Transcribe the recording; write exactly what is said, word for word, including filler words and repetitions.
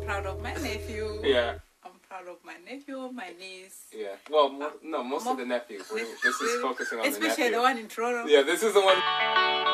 proud of my nephew. Yeah. I'm proud of my nephew, my niece. Yeah. Well, mo- Uh, no, most mo- of the nephews. We- This is focusing on the nephew. Especially the one in Toronto. Yeah, this is the one.